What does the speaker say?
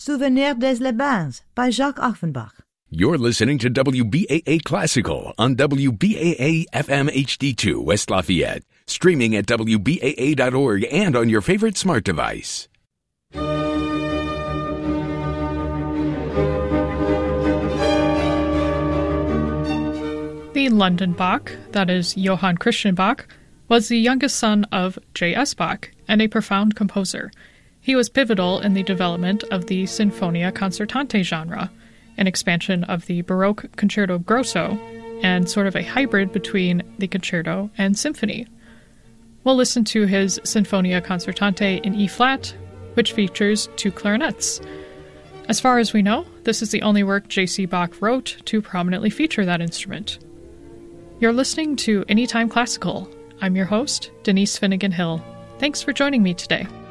Souvenir des Libanais by Jacques Offenbach. You're listening to WBAA Classical on WBAA FM HD2 West Lafayette, streaming at WBAA.org and on your favorite smart device. The London Bach, that is Johann Christian Bach, was the youngest son of J.S. Bach and a profound composer. He was pivotal in the development of the Sinfonia Concertante genre, an expansion of the Baroque concerto grosso, and sort of a hybrid between the concerto and symphony. We'll listen to his Sinfonia Concertante in E-flat, which features 2 clarinets. As far as we know, this is the only work J.C. Bach wrote to prominently feature that instrument. You're listening to Anytime Classical. I'm your host, Denise Finnegan Hill. Thanks for joining me today.